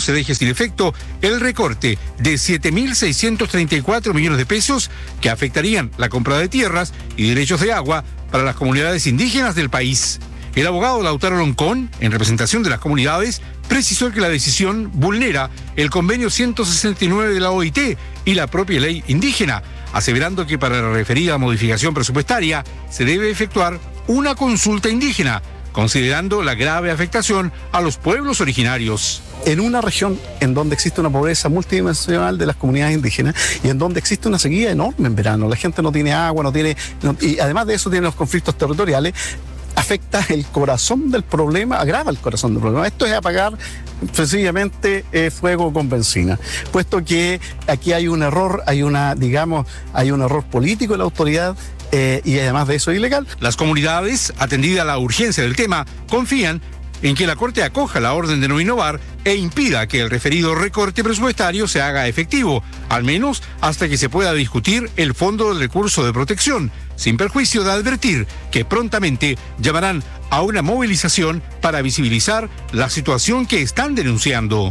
se deje sin efecto el recorte de 7.634 millones de pesos que afectarían la compra de tierras y derechos de agua para las comunidades indígenas del país. El abogado Lautaro Loncón, en representación de las comunidades, precisó que la decisión vulnera el convenio 169 de la OIT y la propia ley indígena, aseverando que para la referida modificación presupuestaria se debe efectuar una consulta indígena, considerando la grave afectación a los pueblos originarios. En una región en donde existe una pobreza multidimensional de las comunidades indígenas y en donde existe una sequía enorme en verano, la gente no tiene agua, y además de eso tiene los conflictos territoriales, afecta el corazón del problema, agrava el corazón del problema. Esto es apagar sencillamente fuego con benzina, puesto que aquí hay un error, hay un error político en la autoridad. Y además de eso es ilegal. Las comunidades, atendida la urgencia del tema, confían en que la Corte acoja la orden de no innovar e impida que el referido recorte presupuestario se haga efectivo, al menos hasta que se pueda discutir el Fondo del Recurso de Protección, sin perjuicio de advertir que prontamente llamarán a una movilización para visibilizar la situación que están denunciando.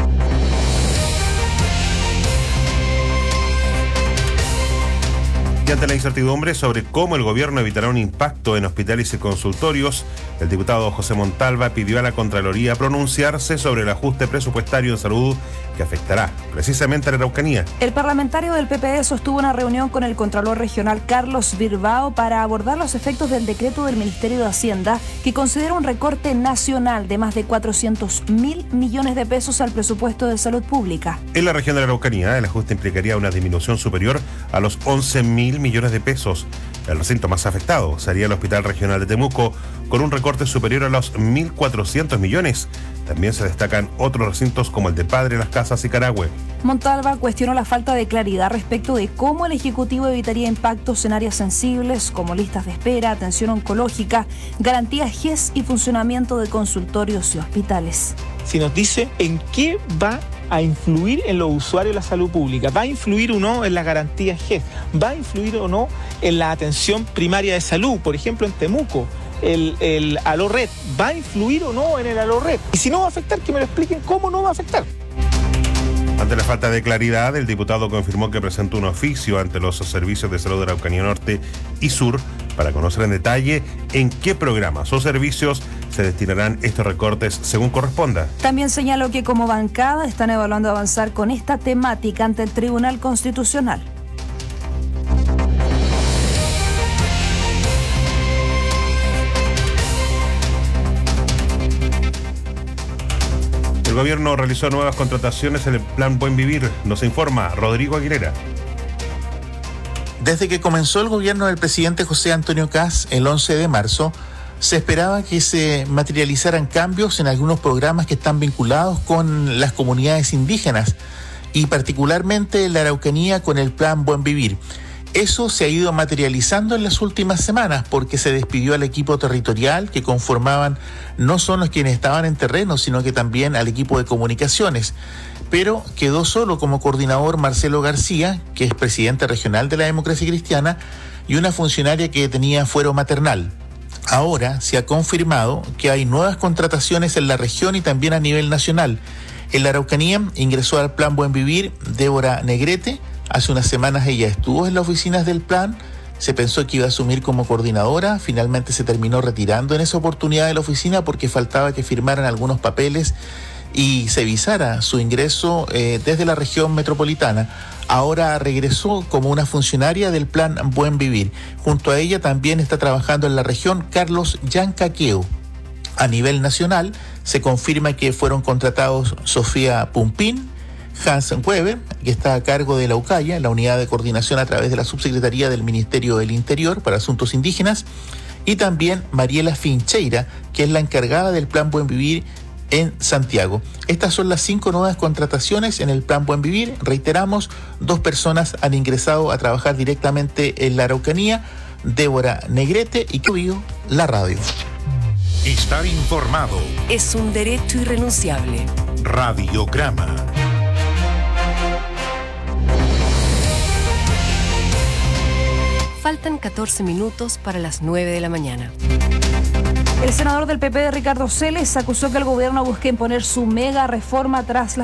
Y ante la incertidumbre sobre cómo el gobierno evitará un impacto en hospitales y consultorios, el diputado José Montalva pidió a la Contraloría pronunciarse sobre el ajuste presupuestario en salud que afectará precisamente a la Araucanía. El parlamentario del PPD sostuvo una reunión con el Contralor Regional Carlos Bilbao para abordar los efectos del decreto del Ministerio de Hacienda que considera un recorte nacional de más de 400.000 millones de pesos al presupuesto de salud pública. En la región de la Araucanía, el ajuste implicaría una disminución superior a los 11.000 millones de pesos. El recinto más afectado sería el Hospital Regional de Temuco, con un recorte superior a los 1.400 millones. También se destacan otros recintos como el de Padre Las Casas y Carahue. Montalva cuestionó la falta de claridad respecto de cómo el Ejecutivo evitaría impactos en áreas sensibles como listas de espera, atención oncológica, garantías GES y funcionamiento de consultorios y hospitales. Si nos dice en qué va a influir en los usuarios de la salud pública, va a influir o no en las garantías GES, va a influir o no en la atención primaria de salud, por ejemplo en Temuco, el Alored, ¿va a influir o no en el Alored? Y si no va a afectar, que me lo expliquen cómo no va a afectar. Ante la falta de claridad, el diputado confirmó que presentó un oficio ante los servicios de salud de Araucanía Norte y Sur para conocer en detalle en qué programas o servicios se destinarán estos recortes según corresponda. También señaló que como bancada están evaluando avanzar con esta temática ante el Tribunal Constitucional. El gobierno realizó nuevas contrataciones en el Plan Buen Vivir, nos informa Rodrigo Aguilera. Desde que comenzó el gobierno del presidente José Antonio Kast el 11 de marzo, se esperaba que se materializaran cambios en algunos programas que están vinculados con las comunidades indígenas y particularmente en la Araucanía con el Plan Buen Vivir. Eso se ha ido materializando en las últimas semanas porque se despidió al equipo territorial que conformaban no solo quienes estaban en terreno, sino que también al equipo de comunicaciones. Pero quedó solo como coordinador Marcelo García, que es presidente regional de la Democracia Cristiana, y una funcionaria que tenía fuero maternal. Ahora se ha confirmado que hay nuevas contrataciones en la región y también a nivel nacional. En la Araucanía ingresó al Plan Buen Vivir Débora Negrete. Hace unas semanas ella estuvo en las oficinas del plan, se pensó que iba a asumir como coordinadora, finalmente se terminó retirando en esa oportunidad de la oficina porque faltaba que firmaran algunos papeles y se visara su ingreso desde la región metropolitana. Ahora regresó como una funcionaria del Plan Buen Vivir. Junto a ella también está trabajando en la región Carlos Yancaqueo. A nivel nacional se confirma que fueron contratados Sofía Pumpín, Hans Weber, que está a cargo de la UCAYA, la unidad de coordinación a través de la Subsecretaría del Ministerio del Interior para Asuntos Indígenas, y también Mariela Fincheira, que es la encargada del Plan Buen Vivir en Santiago. Estas son las 5 nuevas contrataciones en el Plan Buen Vivir. Reiteramos, 2 personas han ingresado a trabajar directamente en la Araucanía, Débora Negrete y Cubio, la radio. Estar informado es un derecho irrenunciable. Radiograma. Faltan 14 minutos para las 9 de la mañana. El senador del PP, Ricardo Seles, acusó que el gobierno busque imponer su mega reforma tras la